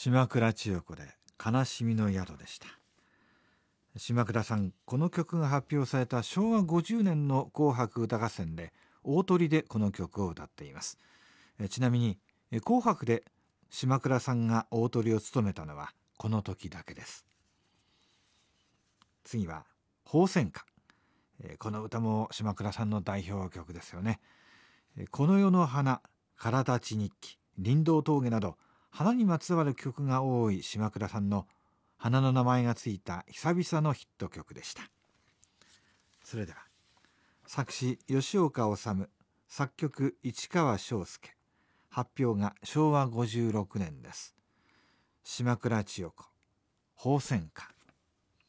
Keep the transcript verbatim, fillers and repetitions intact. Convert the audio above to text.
島倉千代子で悲しみの宿でした。島倉さん、この曲が発表されたしょうわごじゅうねんの紅白歌合戦で大トリでこの曲を歌っています。えちなみに紅白で島倉さんが大トリを務めたのはこの時だけです。次は鳳仙花。この歌も島倉さんの代表曲ですよね。この世の花、からだち日記、林道峠など花にまつわる曲が多い島倉さんの花の名前がついた久々のヒット曲でした。それでは作詞吉岡治、作曲市川翔介、発表がしょうわごじゅうろくねんです。島倉千代子、鳳仙花。